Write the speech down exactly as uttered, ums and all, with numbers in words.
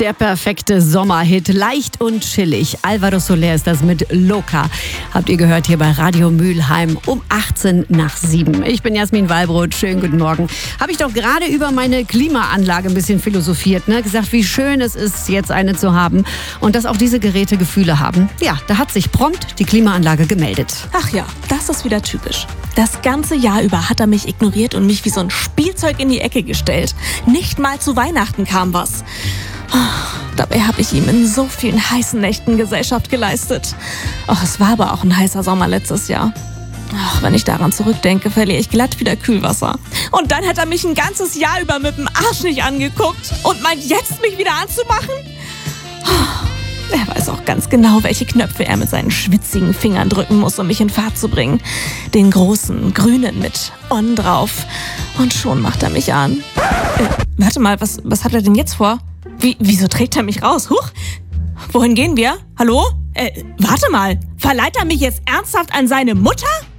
Der perfekte Sommerhit, leicht und chillig. Alvaro Soler ist das mit Loca. Habt ihr gehört hier bei Radio Mülheim um achtzehn nach sieben. Ich bin Jasmin Wallbrot, schönen guten Morgen. Habe ich doch gerade über meine Klimaanlage ein bisschen philosophiert, ne? Gesagt, wie schön es ist, jetzt eine zu haben und dass auch diese Geräte Gefühle haben. Ja, da hat sich prompt die Klimaanlage gemeldet. Ach ja, das ist wieder typisch. Das ganze Jahr über hat er mich ignoriert und mich wie so ein Spielzeug in die Ecke gestellt. Nicht mal zu Weihnachten kam was. Dabei habe ich ihm in so vielen heißen Nächten Gesellschaft geleistet. Ach, es war aber auch ein heißer Sommer letztes Jahr. Ach, wenn ich daran zurückdenke, verliere ich glatt wieder Kühlwasser. Und dann hat er mich ein ganzes Jahr über mit dem Arsch nicht angeguckt und meint jetzt, mich wieder anzumachen? Er weiß auch ganz genau, welche Knöpfe er mit seinen schwitzigen Fingern drücken muss, um mich in Fahrt zu bringen. Den großen, grünen mit On drauf. Und schon macht er mich an. Äh, warte mal, was, was hat er denn jetzt vor? Wie, wieso trägt er mich raus? Huch! Wohin gehen wir? Hallo? Äh, warte mal. Verleiht er mich jetzt ernsthaft an seine Mutter?